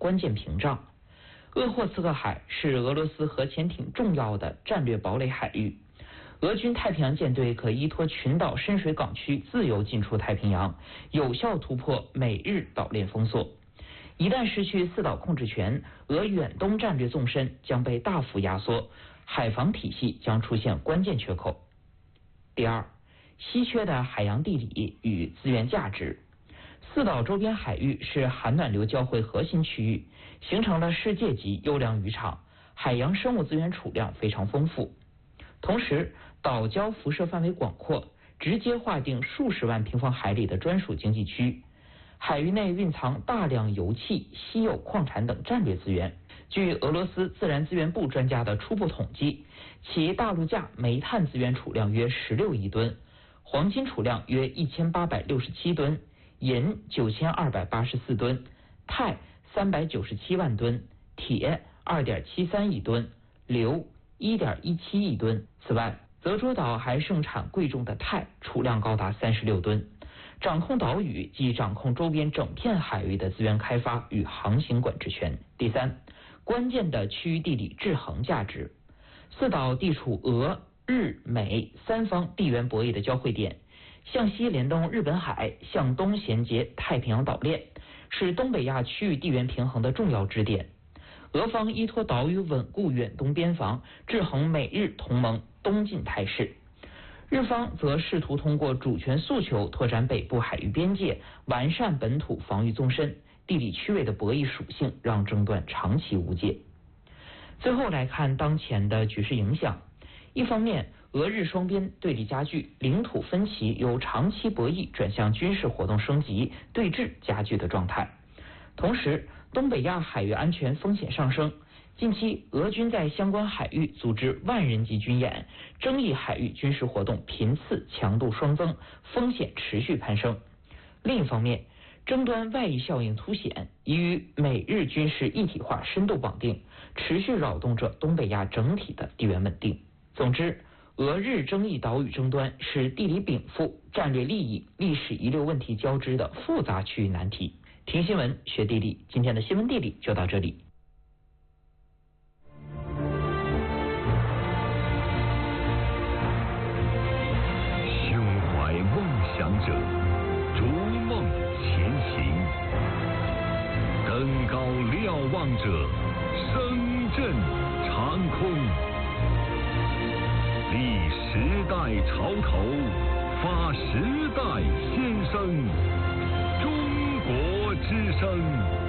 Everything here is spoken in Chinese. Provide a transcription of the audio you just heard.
关键屏障。鄂霍次克海是俄罗斯核潜艇重要的战略堡垒海域，俄军太平洋舰队可依托群岛深水港区自由进出太平洋，有效突破美日岛链封锁。一旦失去四岛控制权，俄远东战略纵深将被大幅压缩，海防体系将出现关键缺口。第二，稀缺的海洋地理与资源价值。四岛周边海域是寒暖流交汇核心区域，形成了世界级优良渔场，海洋生物资源储量非常丰富。同时，岛礁辐射范围广阔，直接划定数十万平方海里的专属经济区。海域内蕴藏大量油气、稀有矿产等战略资源。据俄罗斯自然资源部专家的初步统计，其大陆架煤炭资源储量约16亿吨，黄金储量约1867吨，银9284吨，钛397万吨，铁2.73亿吨，硫1.17亿吨。此外，泽州岛还盛产贵重的钛，储量高达36吨。掌控岛屿即掌控周边整片海域的资源开发与航行管制权。第三，关键的区域地理制衡价值。四岛地处俄、日、美三方地缘博弈的交汇点，向西联动日本海，向东衔接太平洋岛链，是东北亚区域地缘平衡的重要支点。俄方依托岛屿稳固远东边防，制衡美日同盟东进态势。日方则试图通过主权诉求拓展北部海域边界，完善本土防御纵深。地理区位的博弈属性让争端长期无解。最后来看当前的局势影响，一方面，俄日双边对立加剧，领土分歧由长期博弈转向军事活动升级、对峙加剧的状态。同时，东北亚海域安全风险上升。近期，俄军在相关海域组织万人级军演，争议海域军事活动频次强度双增，风险持续攀升。另一方面，争端外溢效应凸显，已与美日军事一体化深度绑定，持续扰动着东北亚整体的地缘稳定。总之，俄日争议岛屿争端是地理禀赋、战略利益、历史遗留问题交织的复杂区域难题。听新闻学地理，今天的新闻地理就到这里。 胸怀梦想者，逐梦前行；登高瞭望者，声震长空。立时代潮头，发时代先声。中国之声。